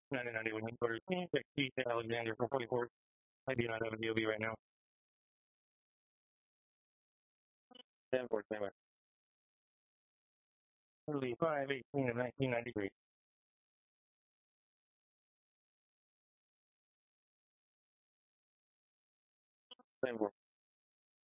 1991 headquarters. Please check Keith Alexander for 44. I do not have a DOB right now. 10-4, standby. Early 5/18 of 1993. 10-4.